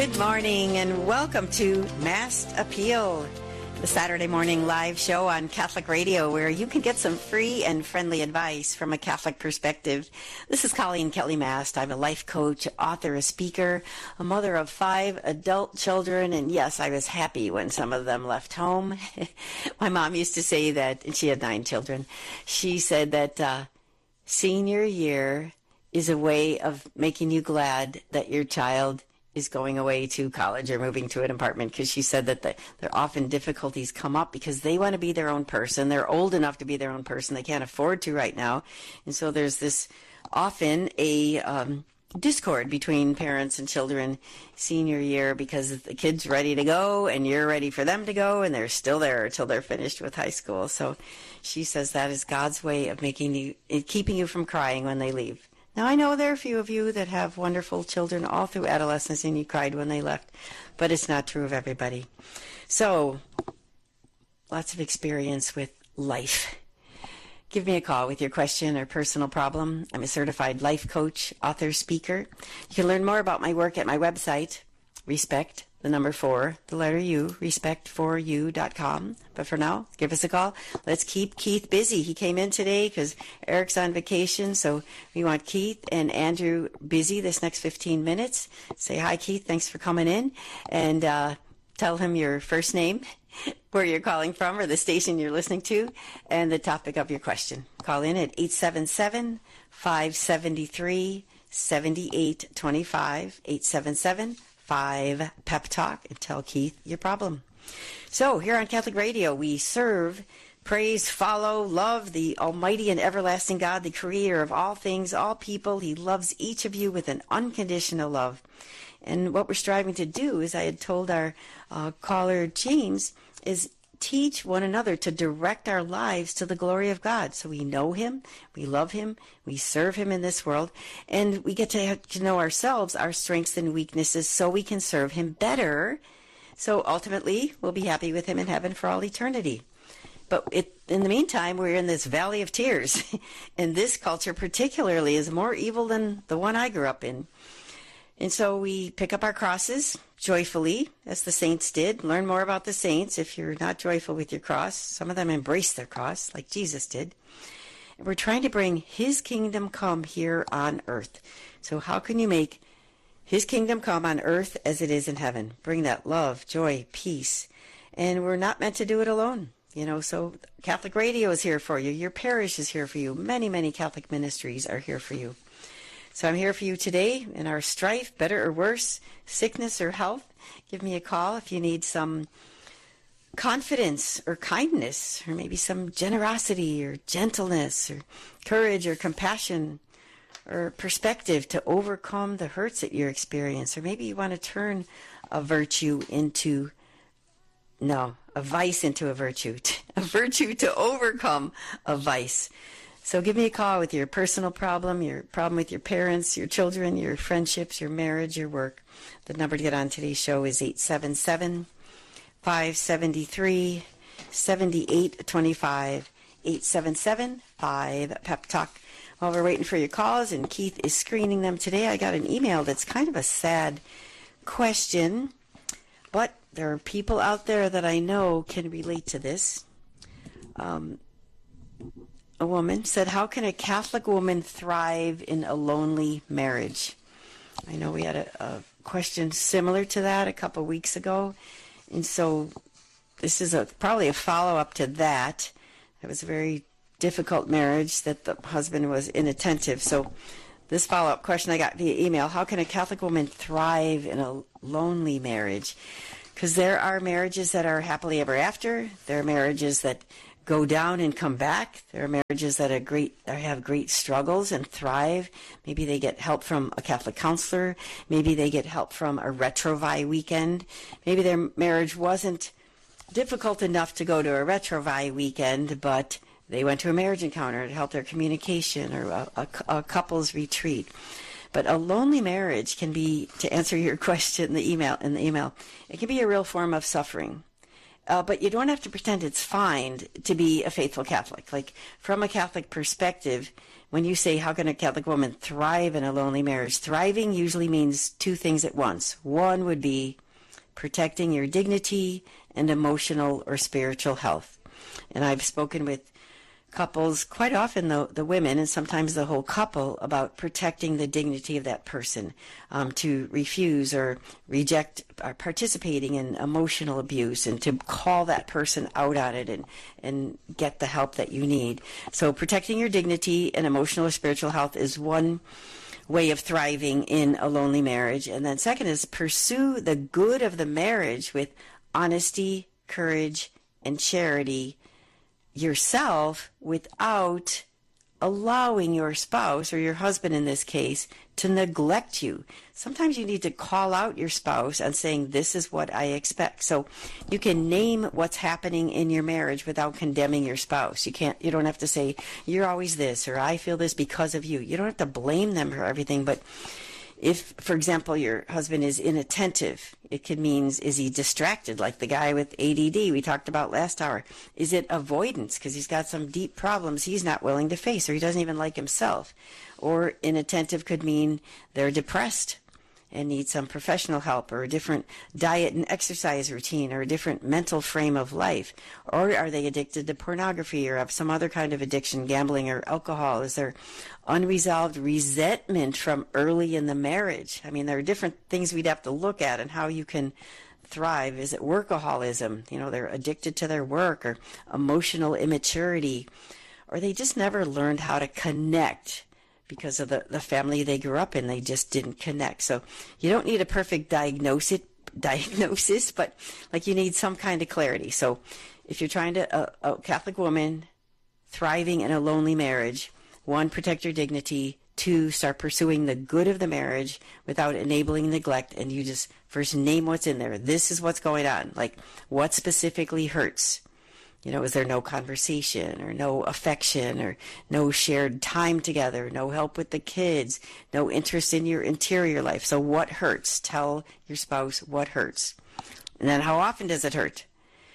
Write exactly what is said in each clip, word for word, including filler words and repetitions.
Good morning and welcome to Mass Appeal, the Saturday morning live show on Catholic Radio where you can get some free and friendly advice from a Catholic perspective. This is Colleen Kelly Mast. I'm a life coach, author, a speaker, a mother of five adult children, and yes, I was happy when some of them left home. My mom used to say that, and she had nine children, she said that uh, senior year is a way of making you glad that your child is going away to college or moving to an apartment, because she said that the, there often difficulties come up because they want to be their own person. They're old enough to be their own person. They can't afford to right now. And so there's this often a um, discord between parents and children senior year because the kid's ready to go and you're ready for them to go and they're still there until they're finished with high school. So she says that is God's way of making you, keeping you from crying when they leave. Now, I know there are a few of you that have wonderful children all through adolescence and you cried when they left, but it's not true of everybody. So, lots of experience with life. Give me a call with your question or personal problem. I'm a certified life coach, author, speaker. You can learn more about my work at my website, Respect, the number four, the letter U, respect for you dot com. But for now, give us a call. Let's keep Keith busy. He came in today because Eric's on vacation, so we want Keith and Andrew busy this next fifteen minutes. Say hi, Keith. Thanks for coming in. And uh, tell him your first name, where you're calling from, or the station you're listening to, and the topic of your question. Call in at eight seven seven, five seven three, seven eight two five, eight seven seven, five Pep Talk, and tell Keith your problem. So here on Catholic Radio, we serve, praise, follow, love the almighty and everlasting God, the creator of all things, all people. He loves each of you with an unconditional love. And what we're striving to do, as I had told our uh, caller James, is teach one another to direct our lives to the glory of God. So we know him, we love him, we serve him in this world, and we get to, have to know ourselves, our strengths and weaknesses, so we can serve him better. So ultimately, we'll be happy with him in heaven for all eternity. But it, in the meantime, we're in this valley of tears. And this culture particularly is more evil than the one I grew up in. And so we pick up our crosses joyfully, as the saints did. Learn more about the saints if you're not joyful with your cross. Some of them embrace their cross, like Jesus did. And we're trying to bring his kingdom come here on earth. So how can you make his kingdom come on earth as it is in heaven? Bring that love, joy, peace. And we're not meant to do it alone. You know, so Catholic Radio is here for you. Your parish is here for you. Many, many Catholic ministries are here for you. So I'm here for you today in our strife, better or worse, sickness or health. Give me a call if you need some confidence or kindness, or maybe some generosity or gentleness or courage or compassion or perspective to overcome the hurts that you experience. Or maybe you want to turn a virtue into, no, a vice into a virtue, a virtue to overcome a vice. So give me a call with your personal problem, your problem with your parents, your children, your friendships, your marriage, your work. The number to get on today's show is eight seven seven, five seven three, seven eight two five, eight seven seven, five Pep Talk. While we're waiting for your calls, and Keith is screening them today, I got an email that's kind of a sad question, but there are people out there that I know can relate to this. Um... A woman said, how can a Catholic woman thrive in a lonely marriage? I know we had a, a question similar to that a couple of weeks ago. And so this is a probably a follow-up to that. It was a very difficult marriage that the husband was inattentive. So this follow-up question I got via email, how can a Catholic woman thrive in a lonely marriage? Because there are marriages that are happily ever after. There are marriages that go down and come back. There are marriages that are great, that have great struggles and thrive. Maybe they get help from a Catholic counselor. Maybe they get help from a Retrovi weekend. Maybe their marriage wasn't difficult enough to go to a Retrovi weekend, but they went to a marriage encounter to help their communication, or a, a, a couples retreat. But a lonely marriage can be, to answer your question in the email, in the email, it can be a real form of suffering. Uh, but you don't have to pretend it's fine to be a faithful Catholic. Like, from a Catholic perspective, when you say, how can a Catholic woman thrive in a lonely marriage? Thriving usually means two things at once. One would be protecting your dignity and emotional or spiritual health. And I've spoken with couples, quite often the, the women and sometimes the whole couple, about protecting the dignity of that person, um, to refuse or reject or participating in emotional abuse, and to call that person out on it and, and get the help that you need. So protecting your dignity and emotional or spiritual health is one way of thriving in a lonely marriage. And then second is pursue the good of the marriage with honesty, courage, and charity yourself, without allowing your spouse, or your husband in this case, to neglect you. Sometimes you need to call out your spouse and saying, this is what I expect. So you can name what's happening in your marriage without condemning your spouse. You can't, you don't have to say, you're always this, or I feel this because of you. You don't have to blame them for everything, but if, for example, your husband is inattentive, it could mean, is he distracted, like the guy with A D D we talked about last hour? Is it avoidance because he's got some deep problems he's not willing to face, or he doesn't even like himself? Or inattentive could mean they're depressed and need some professional help, or a different diet and exercise routine, or a different mental frame of life. Or are they addicted to pornography or have some other kind of addiction, gambling or alcohol? Is there unresolved resentment from early in the marriage? I mean, there are different things we'd have to look at and how you can thrive. Is it workaholism? You know, they're addicted to their work, or emotional immaturity, or they just never learned how to connect because of the, the family they grew up in. They just didn't connect. So you don't need a perfect diagnosis, diagnosis, but like you need some kind of clarity. So if you're trying to, a, a Catholic woman thriving in a lonely marriage, one, protect your dignity. Two, start pursuing the good of the marriage without enabling neglect. And you just first name what's in there. This is what's going on. Like, what specifically hurts? You know, is there no conversation, or no affection, or no shared time together, no help with the kids, no interest in your interior life? So what hurts? Tell your spouse what hurts. And then, how often does it hurt?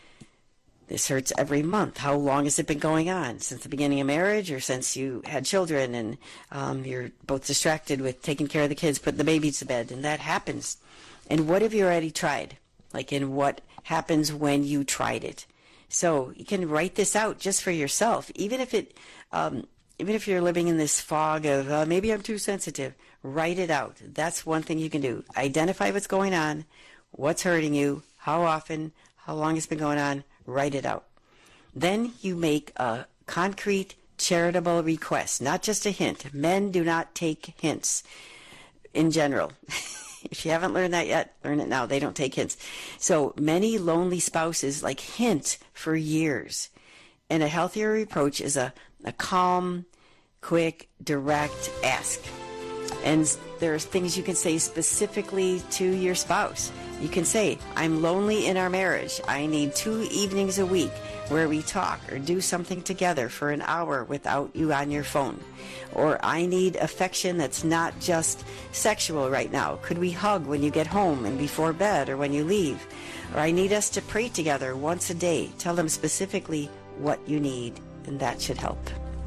This hurts every month. How long has it been going on? Since the beginning of marriage, or since you had children and um, you're both distracted with taking care of the kids, putting the babies to bed, and that happens. And what have you already tried? Like, in what happens when you tried it? So you can write this out just for yourself, even if it, um, even if you're living in this fog of uh, maybe I'm too sensitive. Write it out. That's one thing you can do. Identify what's going on, what's hurting you, how often, how long it's been going on. Write it out. Then you make a concrete, charitable request, not just a hint. Men do not take hints in general. If you haven't learned that yet, learn it now. They don't take hints. So many lonely spouses like hint for years. And a healthier approach is a, a calm, quick, direct ask. And there's things you can say specifically to your spouse. You can say, I'm lonely in our marriage. I need two evenings a week where we talk or do something together for an hour without you on your phone. Or I need affection that's not just sexual right now. Could we hug when you get home and before bed or when you leave? Or I need us to pray together once a day. Tell them specifically what you need, and that should help.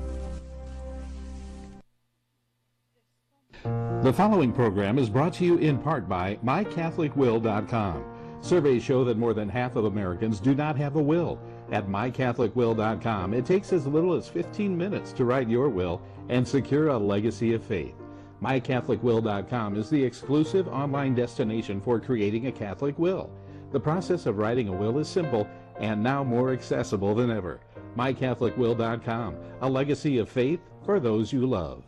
The following program is brought to you in part by my catholic will dot com. Surveys show that more than half of Americans do not have a will. At my catholic will dot com, it takes as little as fifteen minutes to write your will and secure a legacy of faith. my catholic will dot com is the exclusive online destination for creating a Catholic will. The process of writing a will is simple and now more accessible than ever. my catholic will dot com, a legacy of faith for those you love.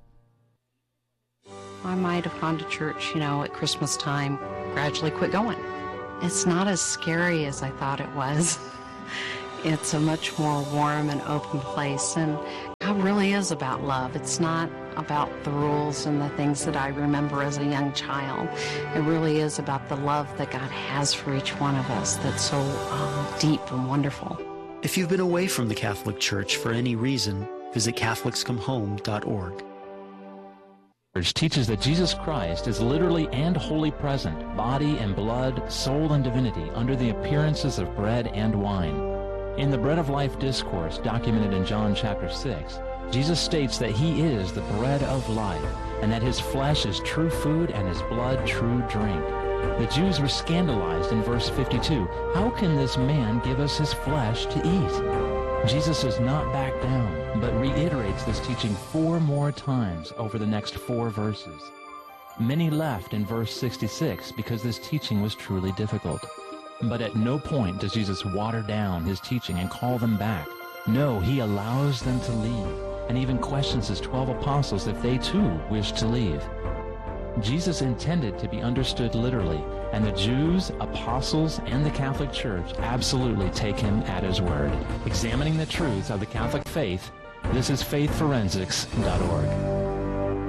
I might have gone to church, you know, at Christmas time, gradually quit going. It's not as scary as I thought it was. It's a much more warm and open place, and God really is about love. It's not about the rules and the things that I remember as a young child. It really is about the love that God has for each one of us that's so um, deep and wonderful. If you've been away from the Catholic Church for any reason, visit catholics come home dot org. Teaches that Jesus Christ is literally and wholly present, body and blood, soul and divinity, under the appearances of bread and wine. In the Bread of Life discourse documented in John chapter six, Jesus states that he is the bread of life, and that his flesh is true food and his blood true drink. The Jews were scandalized in verse fifty-two. How can this man give us his flesh to eat? Jesus does not back down, but reiterates this teaching four more times over the next four verses. Many left in verse sixty-six because this teaching was truly difficult. But at no point does Jesus water down his teaching and call them back. No, he allows them to leave, and even questions his twelve apostles if they too wish to leave. Jesus intended to be understood literally, and the Jews, apostles, and the Catholic Church absolutely take him at his word. Examining the truths of the Catholic faith, this is faith forensics dot org.